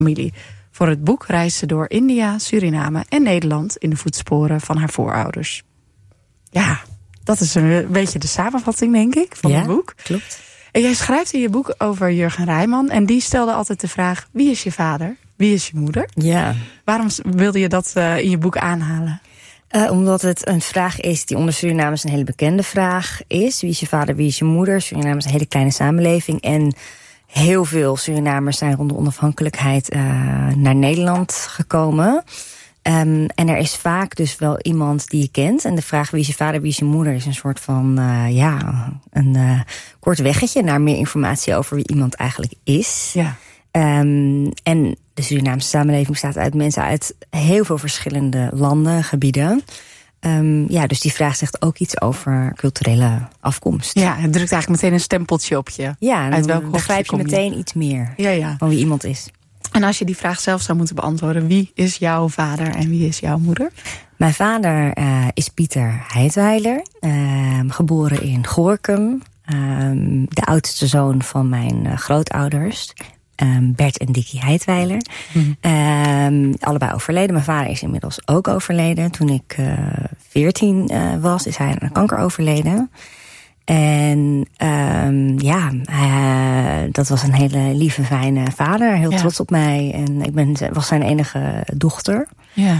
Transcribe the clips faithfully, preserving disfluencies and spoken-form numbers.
familie. Voor het boek reist ze door India, Suriname en Nederland in de voetsporen van haar voorouders. Ja, dat is een beetje de samenvatting, denk ik, van ja, het boek. Klopt. En jij schrijft in je boek over Jurgen Rijman en die stelde altijd de vraag: wie is je vader? Wie is je moeder? Ja. Waarom wilde je dat uh, in je boek aanhalen? Uh, omdat het een vraag is die onder Surinamers een hele bekende vraag is. Wie is je vader, wie is je moeder? Suriname is een hele kleine samenleving. En heel veel Surinamers zijn rond de onafhankelijkheid uh, naar Nederland gekomen. Um, en er is vaak dus wel iemand die je kent. En de vraag wie is je vader, wie is je moeder is een soort van, uh, ja, een uh, kort weggetje naar meer informatie over wie iemand eigenlijk is. Ja. Um, en de Surinaamse samenleving bestaat uit mensen uit heel veel verschillende landen, gebieden. Um, ja, dus die vraag zegt ook iets over culturele afkomst. Ja, het drukt eigenlijk meteen een stempeltje op je. Ja, uit welk dan begrijp je meteen iets meer ja, ja. van wie iemand is. En als je die vraag zelf zou moeten beantwoorden, wie is jouw vader en wie is jouw moeder? Mijn vader uh, is Pieter Heidweiler, uh, geboren in Gorinchem. Uh, de oudste zoon van mijn uh, grootouders. Um, Bert en Dickie Heidweiler. Mm-hmm. Um, allebei overleden. Mijn vader is inmiddels ook overleden. Toen ik uh, veertien uh, was, is hij aan kanker overleden. En um, ja, uh, dat was een hele lieve, fijne vader. Heel ja. trots op mij. En ik ben, was zijn enige dochter. Ja.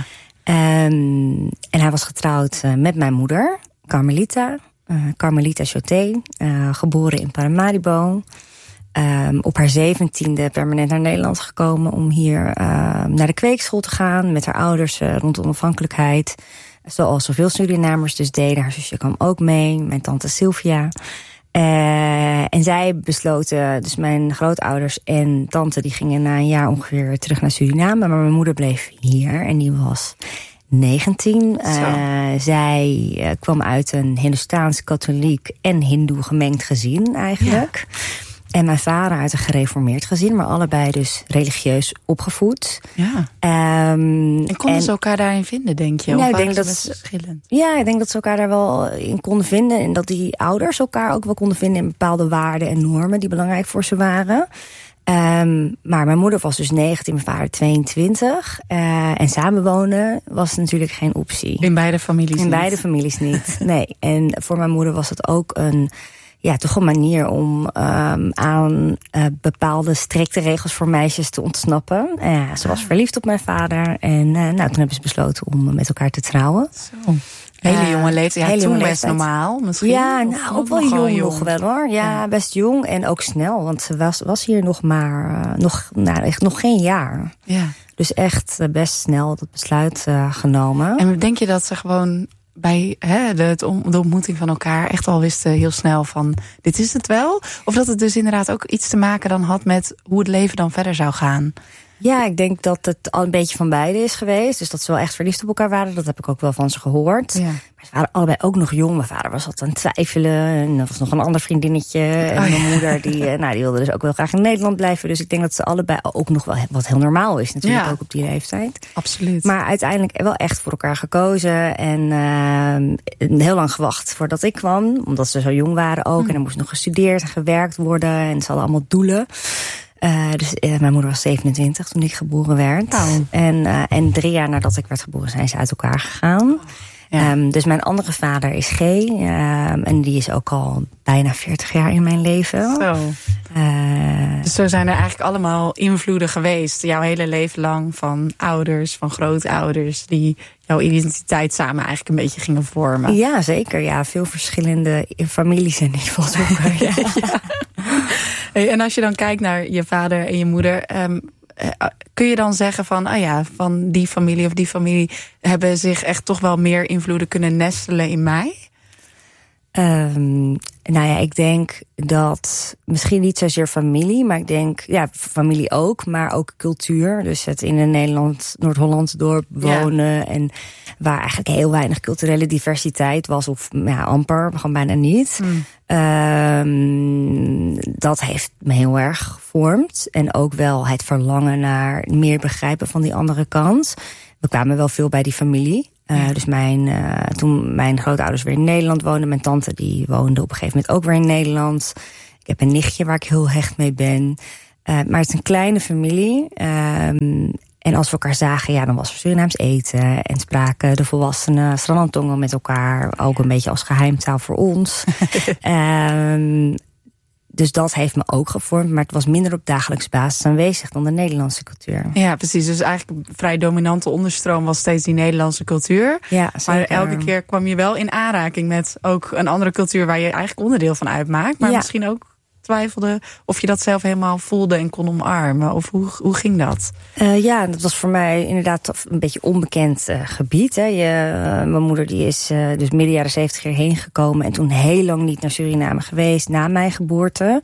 Um, en hij was getrouwd uh, met mijn moeder, Carmelita. Uh, Carmelita Choté, uh, geboren in Paramaribo. Um, op haar zeventiende permanent naar Nederland gekomen om hier uh, naar de kweekschool te gaan met haar ouders uh, rond de onafhankelijkheid. Zoals zoveel Surinamers dus deden. Haar zusje kwam ook mee, mijn tante Sylvia. Uh, en zij besloten, dus mijn grootouders en tante, die gingen na een jaar ongeveer terug naar Suriname. Maar mijn moeder bleef hier en die was negentien. Uh, zij uh, kwam uit een Hindoestaans, katholiek en hindoe gemengd gezin eigenlijk. Ja. En mijn vader uit een gereformeerd gezin, maar allebei dus religieus opgevoed. Ja. Um, en konden en, ze elkaar daarin vinden, denk je? Nou, of ik denk dat verschillend? Ja, ik denk dat ze elkaar daar wel in konden vinden. En dat die ouders elkaar ook wel konden vinden in bepaalde waarden en normen die belangrijk voor ze waren. Um, maar mijn moeder was dus negentien, mijn vader tweeëntwintig. Uh, en samenwonen was natuurlijk geen optie. In beide families In niet? In beide families niet, nee. En voor mijn moeder was het ook een... Ja, toch een manier om um, aan uh, bepaalde strikte regels voor meisjes te ontsnappen. Uh, ze was verliefd op mijn vader. En uh, nou, toen hebben ze besloten om met elkaar te trouwen. Zo. Hele jonge leeftijd. Ja, hele toen best normaal misschien. Ja, nou, ook wel jong, jong nog wel hoor. Ja, ja, best jong en ook snel. Want ze was, was hier nog maar, uh, nog, nou, echt nog geen jaar. Ja. Dus echt uh, best snel dat besluit uh, genomen. En denk je dat ze gewoon... bij hè, de, de ontmoeting van elkaar echt al wisten heel snel van dit is het wel? Of dat het dus inderdaad ook iets te maken dan had met hoe het leven dan verder zou gaan? Ja, ik denk dat het al een beetje van beide is geweest. Dus dat ze wel echt verliefd op elkaar waren. Dat heb ik ook wel van ze gehoord. Ja. Maar ze waren allebei ook nog jong. Mijn vader was altijd aan het twijfelen. En er was nog een ander vriendinnetje. En oh, mijn ja. moeder die, nou, die wilde dus ook wel graag in Nederland blijven. Dus ik denk dat ze allebei ook nog wel, wat heel normaal is natuurlijk, ja. ook op die leeftijd. Absoluut. Maar uiteindelijk wel echt voor elkaar gekozen. En uh, heel lang gewacht voordat ik kwam. Omdat ze zo jong waren ook. Hm. En er moest nog gestudeerd en gewerkt worden. En ze hadden allemaal doelen. Uh, dus uh, mijn moeder was zevenentwintig toen ik geboren werd. Oh. En, uh, en drie jaar nadat ik werd geboren zijn ze uit elkaar gegaan. Ja. Um, dus mijn andere vader is G. Um, en die is ook al bijna veertig jaar in mijn leven. Zo. Uh, dus zo zijn er eigenlijk allemaal invloeden geweest. Jouw hele leven lang van ouders, van grootouders. Die jouw identiteit samen eigenlijk een beetje gingen vormen. Ja, zeker. Ja, veel verschillende families en nivels. ja. ja. Hey, en als je dan kijkt naar je vader en je moeder... Um, uh, kun je dan zeggen van... ah ja, van die familie of die familie... hebben zich echt toch wel meer invloeden kunnen nestelen in mij? Um, nou ja, ik denk dat misschien niet zozeer familie, maar ik denk, ja, familie ook, maar ook cultuur. Dus het in een Nederland, Noord-Holland dorp wonen ja. en waar eigenlijk heel weinig culturele diversiteit was, of ja, amper, gewoon bijna niet. Mm. Um, dat heeft me heel erg gevormd. En ook wel het verlangen naar meer begrijpen van die andere kant. We kwamen wel veel bij die familie. Uh, dus mijn, uh, toen mijn grootouders weer in Nederland woonden, mijn tante die woonde op een gegeven moment ook weer in Nederland. Ik heb een nichtje waar ik heel hecht mee ben. Uh, maar het is een kleine familie. Um, en als we elkaar zagen, ja, dan was er Surinaams eten. En spraken de volwassenen Sranantongo met elkaar. Ook een beetje als geheimtaal voor ons. um, Dus dat heeft me ook gevormd. Maar het was minder op dagelijks basis aanwezig dan de Nederlandse cultuur. Ja, precies. Dus eigenlijk een vrij dominante onderstroom was steeds die Nederlandse cultuur. Ja, maar elke keer kwam je wel in aanraking met ook een andere cultuur waar je eigenlijk onderdeel van uitmaakt. Maar ja. misschien ook twijfelde of je dat zelf helemaal voelde en kon omarmen. Of hoe, hoe ging dat? Uh, ja, dat was voor mij inderdaad een beetje onbekend uh, gebied. Hè. Je, uh, mijn moeder die is uh, dus midden jaren zeventig hierheen gekomen en toen heel lang niet naar Suriname geweest na mijn geboorte.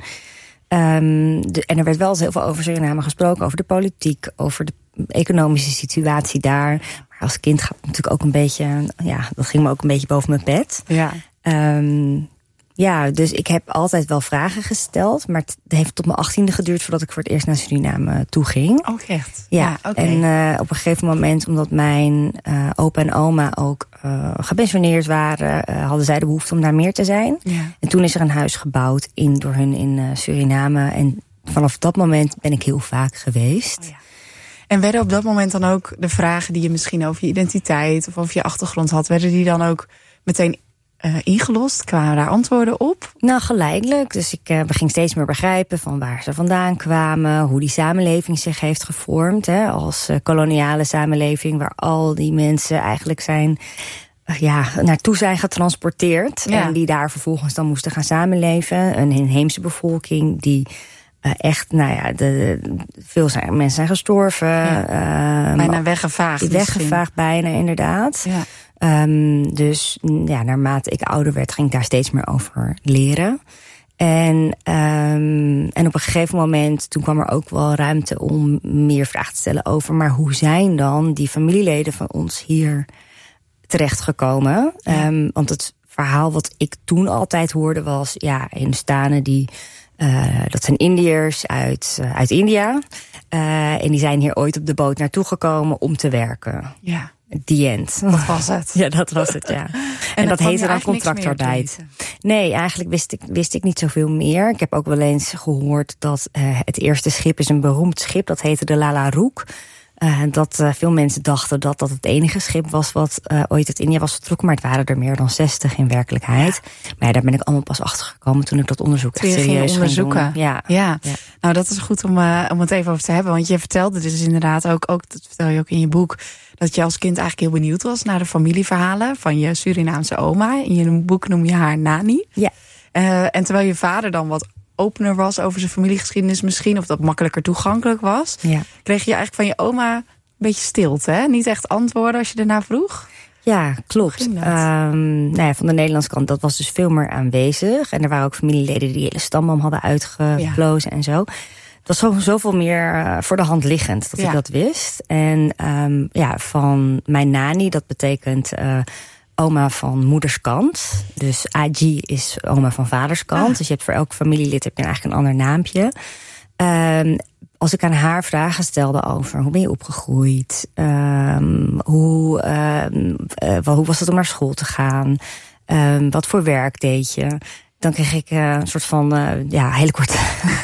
Um, de, en er werd wel heel veel over Suriname gesproken, over de politiek, over de economische situatie daar. Maar als kind gaat het natuurlijk ook een beetje, ja, dat ging me ook een beetje boven mijn bed. Ja. Um, Ja, dus ik heb altijd wel vragen gesteld. Maar het heeft tot mijn achttiende geduurd voordat ik voor het eerst naar Suriname toe ging. Oh, echt? Ja, ja okay. En uh, op een gegeven moment, omdat mijn uh, opa en oma ook uh, gepensioneerd waren, uh, hadden zij de behoefte om daar meer te zijn. Ja. En toen is er een huis gebouwd in, door hun in uh, Suriname. En vanaf dat moment ben ik heel vaak geweest. Oh, ja. En werden op dat moment dan ook de vragen die je misschien over je identiteit of over je achtergrond had, werden die dan ook meteen Uh, ingelost? Kwamen daar antwoorden op? Nou, geleidelijk. Dus ik uh, ging steeds meer begrijpen van waar ze vandaan kwamen, hoe die samenleving zich heeft gevormd. Hè, als uh, koloniale samenleving waar al die mensen eigenlijk zijn, uh, ja, naartoe zijn getransporteerd. Ja. En die daar vervolgens dan moesten gaan samenleven. Een inheemse bevolking die Uh, echt, nou ja, de, veel zijn, mensen zijn gestorven. Ja. Uh, bijna weggevaagd. Weggevaagd, bijna, inderdaad. Ja. Um, dus ja, naarmate ik ouder werd, ging ik daar steeds meer over leren. En, um, en op een gegeven moment, toen kwam er ook wel ruimte om meer vragen te stellen over, maar hoe zijn dan die familieleden van ons hier terechtgekomen? Ja. Um, want het verhaal wat ik toen altijd hoorde was, ja, Hindustanen die Uh, dat zijn Indiërs uit, uh, uit India. Uh, en die zijn hier ooit op de boot naartoe gekomen om te werken. Ja. The end. Dat was het. Ja, dat was het, ja. en, en dat heette dan contractarbeid. Nee, eigenlijk wist ik, wist ik niet zoveel meer. Ik heb ook wel eens gehoord dat uh, het eerste schip is een beroemd schip. Dat heette de Lala Roek. Uh, dat uh, veel mensen dachten dat dat het enige schip was wat uh, ooit uit India was vertrokken. Maar het waren er meer dan zestig in werkelijkheid. Ja. Maar ja, daar ben ik allemaal pas achter gekomen toen ik dat onderzoek echt serieus onderzoeken. ging doen. Ja. Ja. ja, nou dat is goed om, uh, om het even over te hebben. Want je vertelde dus inderdaad ook, ook, dat vertel je ook in je boek, dat je als kind eigenlijk heel benieuwd was naar de familieverhalen van je Surinaamse oma. In je boek noem je haar Nani. Ja. Uh, en terwijl je vader dan wat opener was over zijn familiegeschiedenis misschien, of dat makkelijker toegankelijk was, ja. kreeg je eigenlijk van je oma een beetje stilte, hè? Niet echt antwoorden als je ernaar vroeg? Ja, klopt. Um, nou ja, van de Nederlandse kant, dat was dus veel meer aanwezig. En er waren ook familieleden die de hele stamboom hadden uitgeplozen ja. en zo. Het was zo, zoveel meer uh, voor de hand liggend dat ja. ik dat wist. En um, ja, van mijn nani, dat betekent Uh, oma van moeders kant. Dus Aji is oma van vaders kant. Ah. Dus je hebt voor elk familielid heb je eigenlijk een ander naampje. Um, als ik aan haar vragen stelde over hoe ben je opgegroeid, um, hoe, um, uh, hoe was het om naar school te gaan, um, wat voor werk deed je, dan kreeg ik uh, een soort van uh, ja hele korte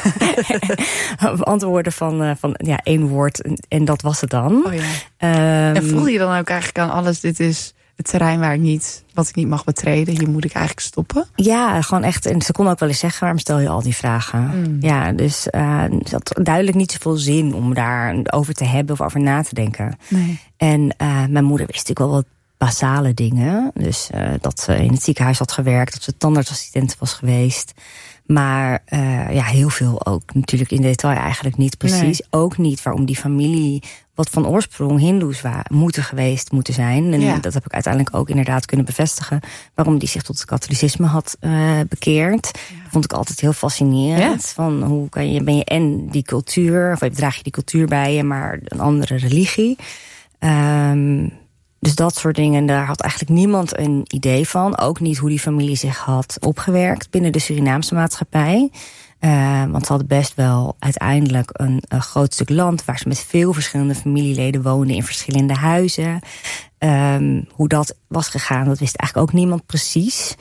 antwoorden van, uh, van ja één woord en, en dat was het dan. Oh ja. um, en voelde je dan ook eigenlijk aan alles, dit is het terrein waar ik niet, wat ik niet mag betreden, hier moet ik eigenlijk stoppen? Ja, gewoon echt. En ze kon ook wel eens zeggen, waarom stel je al die vragen? Mm. Ja, dus uh, het had duidelijk niet zoveel zin om daar over te hebben of over na te denken. Nee. En uh, mijn moeder wist natuurlijk wel wat basale dingen. Dus uh, dat ze in het ziekenhuis had gewerkt, dat ze tandartsassistent was geweest. Maar uh, ja, heel veel ook natuurlijk in detail eigenlijk niet precies. Nee. Ook niet waarom die familie, wat van oorsprong Hindoes waren, moeten geweest moeten zijn. En ja. dat heb ik uiteindelijk ook inderdaad kunnen bevestigen. Waarom die zich tot het katholicisme had uh, bekeerd. Ja. Dat vond ik altijd heel fascinerend. Ja. Van hoe kan je, ben je en die cultuur, of draag je die cultuur bij je, maar een andere religie. Um, Dus dat soort dingen, daar had eigenlijk niemand een idee van. Ook niet hoe die familie zich had opgewerkt binnen de Surinaamse maatschappij. Uh, want ze hadden best wel uiteindelijk een, een groot stuk land waar ze met veel verschillende familieleden woonden in verschillende huizen. Um, hoe dat was gegaan, dat wist eigenlijk ook niemand precies.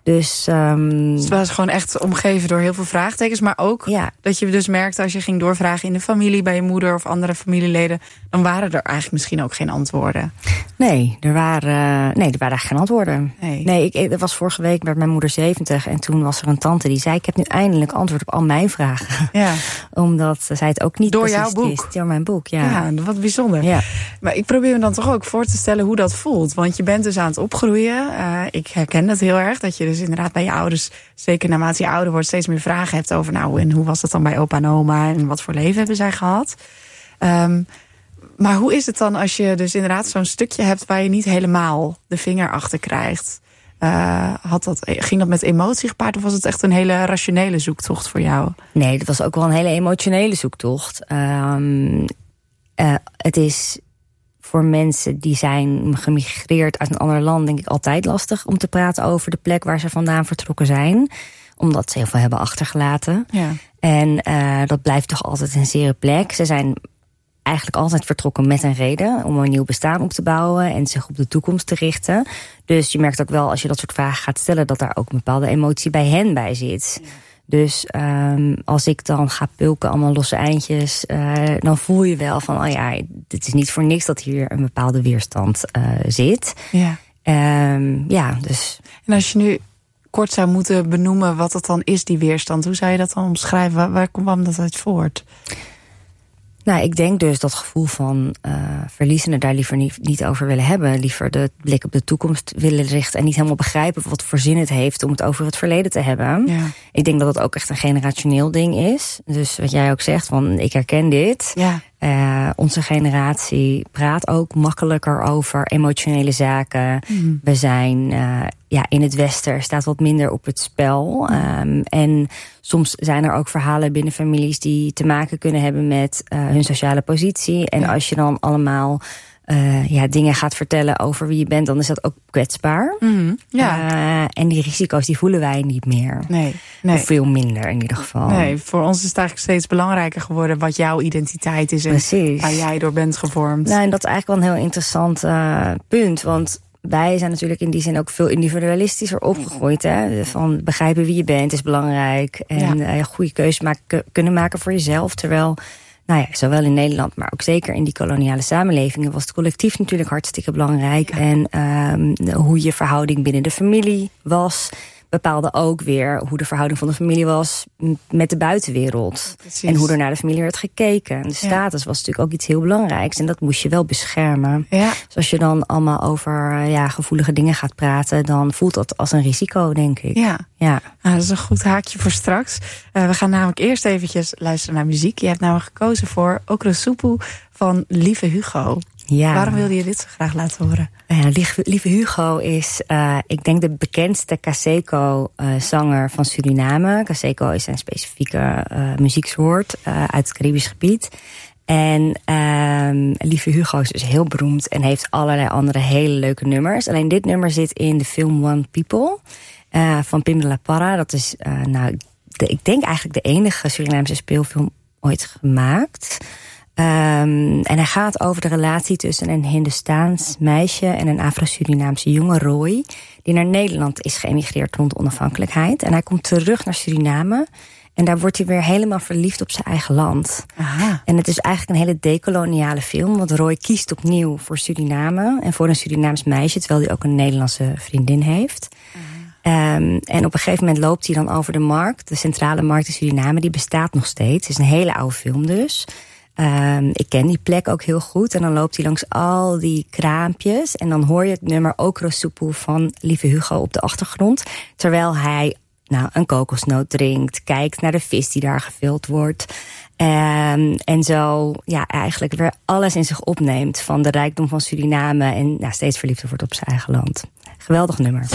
Dus, um, dus het was gewoon echt omgeven door heel veel vraagtekens. Maar ook ja. dat je dus merkte als je ging doorvragen in de familie, bij je moeder of andere familieleden, dan waren er eigenlijk misschien ook geen antwoorden. Nee, er waren, nee, er waren eigenlijk geen antwoorden. Nee, nee ik, dat was vorige week met mijn moeder zeventig. En toen was er een tante die zei, ik heb nu eindelijk antwoord op al mijn vragen. Ja. Omdat zij het ook niet door precies jouw boek. wist. Door mijn boek, ja. Ja, wat bijzonder. Ja. Maar ik probeer me dan toch ook voor te stellen hoe dat voelt. Want je bent dus aan het opgroeien. Uh, ik herken dat heel erg. Dat je dus inderdaad bij je ouders, zeker naarmate je ouder wordt, steeds meer vragen hebt over, nou, en hoe was dat dan bij opa en oma? En wat voor leven hebben zij gehad? Um, maar hoe is het dan als je dus inderdaad zo'n stukje hebt waar je niet helemaal de vinger achter krijgt? Uh, had dat, ging dat met emotie gepaard of was het echt een hele rationele zoektocht voor jou? Nee, dat was ook wel een hele emotionele zoektocht. Um, uh, het is voor mensen die zijn gemigreerd uit een ander land, denk ik altijd lastig om te praten over de plek waar ze vandaan vertrokken zijn. Omdat ze heel veel hebben achtergelaten. Ja. En uh, dat blijft toch altijd een zere plek. Ze zijn eigenlijk altijd vertrokken met een reden om een nieuw bestaan op te bouwen en zich op de toekomst te richten. Dus je merkt ook wel als je dat soort vragen gaat stellen dat daar ook een bepaalde emotie bij hen bij zit. Ja. Dus um, als ik dan ga pulken, allemaal losse eindjes, uh, dan voel je wel van, oh ja, het is niet voor niks dat hier een bepaalde weerstand uh, zit. Ja. Um, ja, dus. En als je nu kort zou moeten benoemen wat het dan is, die weerstand, hoe zou je dat dan omschrijven? Waar, waar kwam dat uit voort? Nou, ik denk dus dat gevoel van uh, verliezen en daar liever niet, niet over willen hebben. Liever de blik op de toekomst willen richten en niet helemaal begrijpen wat voor zin het heeft om het over het verleden te hebben. Ja. Ik denk dat het ook echt een generationeel ding is. Dus wat jij ook zegt, van ik herken dit. Ja. Uh, onze generatie praat ook makkelijker over emotionele zaken. Mm. We zijn uh, ja, in het Westen, er staat wat minder op het spel. Um, en soms zijn er ook verhalen binnen families die te maken kunnen hebben met uh, hun sociale positie. En ja. als je dan allemaal uh, ja, dingen gaat vertellen over wie je bent, dan is dat ook kwetsbaar. Mm, ja. Uh, en die risico's die voelen wij niet meer. Nee, nee. Of veel minder in ieder geval. Nee, voor ons is het eigenlijk steeds belangrijker geworden wat jouw identiteit is en Precies. waar jij door bent gevormd. Nou, en dat is eigenlijk wel een heel interessant uh, punt. Want wij zijn natuurlijk in die zin ook veel individualistischer opgegroeid. Hè? Van begrijpen wie je bent is belangrijk. En ja. uh, goede keuzes maken, kunnen maken voor jezelf. Terwijl, nou ja, zowel in Nederland, maar ook zeker in die koloniale samenlevingen was het collectief natuurlijk hartstikke belangrijk. Ja. En um, hoe je verhouding binnen de familie was, bepaalde ook weer hoe de verhouding van de familie was met de buitenwereld. Precies. En hoe er naar de familie werd gekeken. De status ja. was natuurlijk ook iets heel belangrijks. En dat moest je wel beschermen. Ja. Dus als je dan allemaal over ja, gevoelige dingen gaat praten, dan voelt dat als een risico, denk ik. Ja, ja. Nou, dat is een goed haakje voor straks. Uh, we gaan namelijk eerst eventjes luisteren naar muziek. Je hebt namelijk gekozen voor Okrosupu van Lieve Hugo. Ja. Waarom wilde je dit zo graag laten horen? Ja, Lieve, Lieve Hugo is, uh, ik denk, de bekendste Kaseko-zanger uh, van Suriname. Kaseko is een specifieke uh, muzieksoort uh, uit het Caribisch gebied. En uh, Lieve Hugo is dus heel beroemd en heeft allerlei andere hele leuke nummers. Alleen dit nummer zit in de film One People uh, van Pim de la Parra. Dat is, uh, nou, de, ik denk eigenlijk de enige Surinaamse speelfilm ooit gemaakt. Um, en hij gaat over de relatie tussen een Hindoestaans meisje en een Afro-Surinaamse jongen, Roy, die naar Nederland is geëmigreerd rond de onafhankelijkheid. En hij komt terug naar Suriname en daar wordt hij weer helemaal verliefd op zijn eigen land. Aha. En het is eigenlijk een hele dekoloniale film, want Roy kiest opnieuw voor Suriname en voor een Surinaams meisje, terwijl hij ook een Nederlandse vriendin heeft. Um, en op een gegeven moment loopt hij dan over de markt, de centrale markt in Suriname, die bestaat nog steeds. Het is een hele oude film dus. Um, ik ken die plek ook heel goed. En dan loopt hij langs al die kraampjes. En dan hoor je het nummer Okrosupu van Lieve Hugo op de achtergrond. Terwijl hij nou, een kokosnoot drinkt. Kijkt naar de vis die daar gevild wordt. Um, en zo ja, eigenlijk weer alles in zich opneemt. Van de rijkdom van Suriname. En nou, steeds verliefder wordt op zijn eigen land. Geweldig nummer.